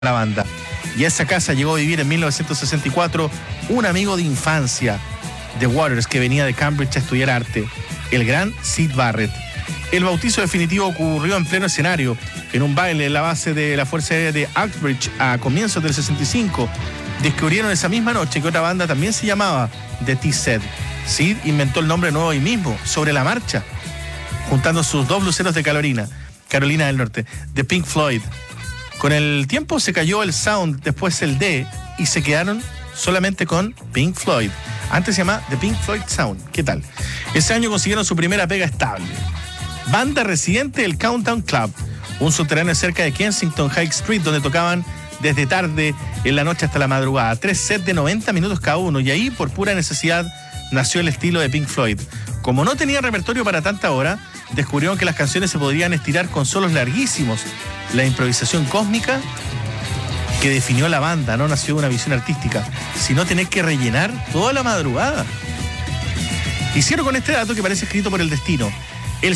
la banda. Y a esa casa llegó a vivir en 1964 un amigo de infancia de Waters que venía de Cambridge a estudiar arte, el gran Syd Barrett. El bautizo definitivo ocurrió en pleno escenario, en un baile en la base de la Fuerza Aérea de Uxbridge a comienzos del 65. Descubrieron esa misma noche que otra banda también se llamaba The T-Set. Syd inventó el nombre nuevo ahí mismo, sobre la marcha, juntando sus dos luceros de Carolina del Norte, de Pink Floyd. Con el tiempo se cayó el sound, después el D, y se quedaron solamente con Pink Floyd. Antes se llamaba The Pink Floyd Sound. ¿Qué tal? Ese año consiguieron su primera pega estable. Banda residente del Countdown Club, un subterráneo cerca de Kensington High Street, donde tocaban desde tarde en la noche hasta la madrugada. 3 sets de 90 minutos cada uno, y ahí, por pura necesidad, nació el estilo de Pink Floyd. Como no tenía repertorio para tanta hora, descubrieron que las canciones se podrían estirar con solos larguísimos. La improvisación cósmica que definió la banda no nació de una visión artística, sino tener que rellenar toda la madrugada. Hicieron con este dato que parece escrito por el destino. El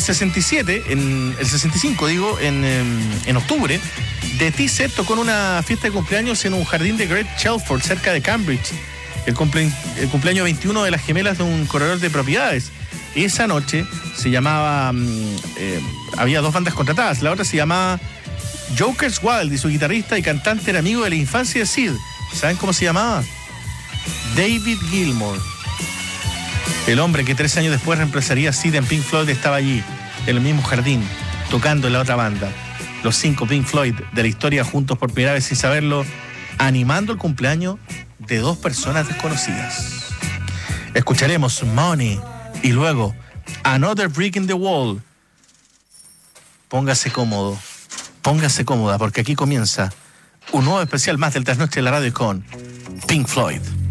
65, en octubre, The T-Set tocó en una fiesta de cumpleaños en un jardín de Great Chelford, cerca de Cambridge. El cumpleaños 21 de las gemelas de un corredor de propiedades. Esa noche se llamaba... había dos bandas contratadas. La otra se llamaba Jokers Wild, y su guitarrista y cantante era amigo de la infancia de Syd. ¿Saben cómo se llamaba? David Gilmour. El hombre que 3 años después reemplazaría a Syd en Pink Floyd estaba allí, en el mismo jardín, tocando en la otra banda. Los 5 Pink Floyd de la historia, juntos por primera vez sin saberlo, animando el cumpleaños de 2 personas desconocidas. Escucharemos Money y luego Another Brick in the Wall. Póngase cómodo, póngase cómoda, porque aquí comienza un nuevo especial más del Trasnoche de la Radio con Pink Floyd.